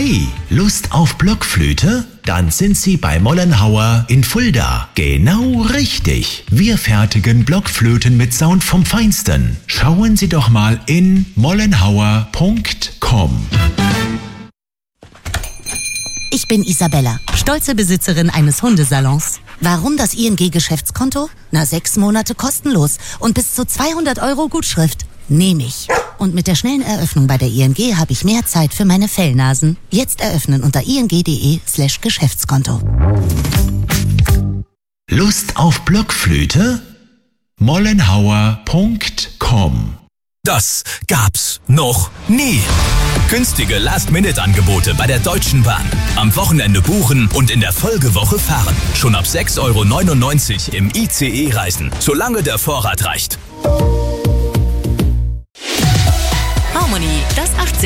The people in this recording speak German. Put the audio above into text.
Hey, Lust auf Blockflöte? Dann sind Sie bei Mollenhauer in Fulda. Genau richtig. Wir fertigen Blockflöten mit Sound vom Feinsten. Schauen Sie doch mal in mollenhauer.com. Ich bin Isabella, stolze Besitzerin eines Hundesalons. Warum das ING-Geschäftskonto? 6 Monate kostenlos und bis zu 200 € Gutschrift. Nehme ich. Und mit der schnellen Eröffnung bei der ING habe ich mehr Zeit für meine Fellnasen. Jetzt eröffnen unter ing.de/Geschäftskonto. Lust auf Blockflöte? mollenhauer.com. Das gab's noch nie. Günstige Last-Minute-Angebote bei der Deutschen Bahn. Am Wochenende buchen und in der Folgewoche fahren. Schon ab 6,99 € im ICE reisen, solange der Vorrat reicht.